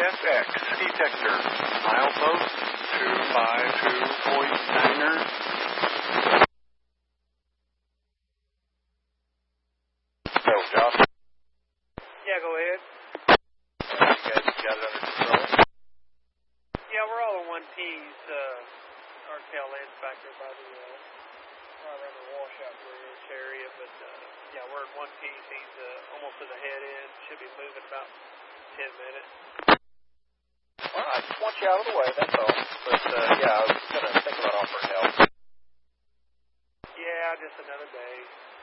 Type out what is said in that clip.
KSX detector, milepost 252.9er. So, Josh? Yeah, go ahead. You guys got it under control? Yeah, we're all on one piece. Our tail ends back there by the right around the washout bridge area, but yeah, we're in one piece. He's almost to the head end. Should be moving about 10 minutes. Well, I just want you out of the way, that's all. But yeah, I was going to think about offering help. Yeah, just another day.